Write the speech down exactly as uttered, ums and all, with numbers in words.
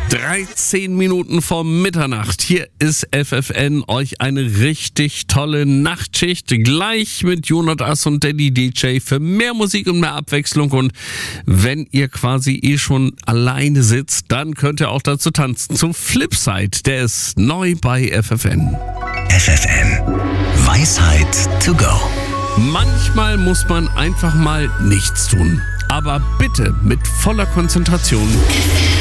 dreizehn Minuten vor Mitternacht. Hier ist F F N. Euch eine richtig tolle Nachtschicht. Gleich mit Jonas und Danny D J für mehr Musik und mehr Abwechslung. Und wenn ihr quasi eh schon alleine sitzt, dann könnt ihr auch dazu tanzen. Zum Flipside, der ist neu bei F F N. F F N. Weisheit to go. Manchmal muss man einfach mal nichts tun. Aber bitte mit voller Konzentration.